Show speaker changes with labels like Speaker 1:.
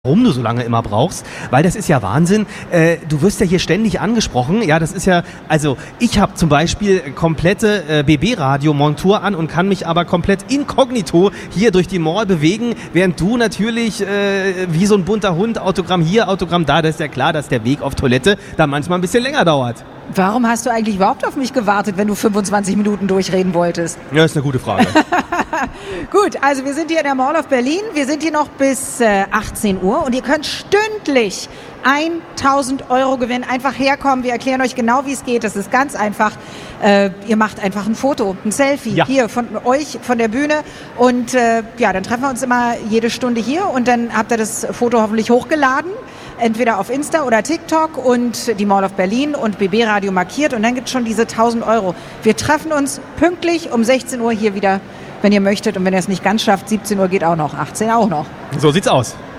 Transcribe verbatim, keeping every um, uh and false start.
Speaker 1: Warum du so lange immer brauchst, weil das ist ja Wahnsinn. Äh, du wirst ja hier ständig angesprochen. Ja, das ist ja, also ich habe zum Beispiel komplette äh, B B-Radio-Montur an und kann mich aber komplett inkognito hier durch die Mall bewegen, während du natürlich äh, wie so ein bunter Hund, Autogramm hier, Autogramm da. Das ist ja klar, dass der Weg auf Toilette da manchmal ein bisschen länger dauert.
Speaker 2: Warum hast du eigentlich überhaupt auf mich gewartet, wenn du fünfundzwanzig Minuten durchreden wolltest?
Speaker 1: Ja, ist eine gute Frage.
Speaker 2: Gut, also wir sind hier in der Mall of Berlin. Wir sind hier noch bis äh, achtzehn Uhr und ihr könnt stündlich tausend Euro gewinnen. Einfach herkommen, wir erklären euch genau, wie es geht. Das ist ganz einfach. Äh, ihr macht einfach ein Foto, ein Selfie
Speaker 1: Ja.
Speaker 2: hier von euch, von der Bühne. Und äh, ja, dann treffen wir uns immer jede Stunde hier und dann habt ihr das Foto hoffentlich hochgeladen. Entweder auf Insta oder TikTok und die Mall of Berlin und B B-Radio markiert. Und dann gibt es schon diese tausend Euro. Wir treffen uns pünktlich um sechzehn Uhr hier wieder, wenn ihr möchtet. Und wenn ihr es nicht ganz schafft, siebzehn Uhr geht auch noch, achtzehn auch noch.
Speaker 1: So sieht's aus.